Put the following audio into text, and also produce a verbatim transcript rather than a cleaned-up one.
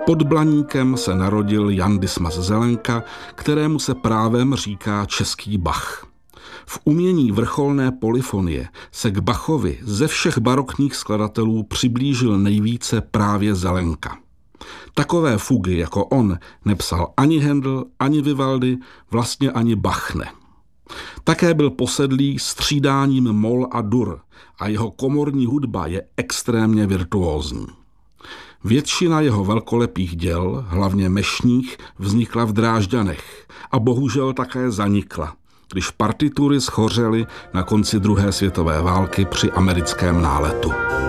Pod Blaníkem se narodil Jan Dismas Zelenka, kterému se právem říká český Bach. V umění vrcholné polyfonie se k Bachovi ze všech barokních skladatelů přiblížil nejvíce právě Zelenka. Takové fugy jako on nepsal ani Handel, ani Vivaldi, vlastně ani Bach ne. Také byl posedlý střídáním mol a dur a jeho komorní hudba je extrémně virtuózní. Většina jeho velkolepých děl, hlavně mešních, vznikla v Drážďanech a bohužel také zanikla, když partitury schořely na konci druhé světové války při americkém náletu.